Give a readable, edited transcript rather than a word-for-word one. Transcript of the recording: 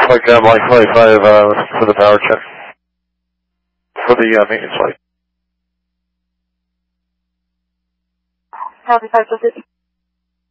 Flight Ground Line 25 for the power check. For the maintenance light. Copy 550.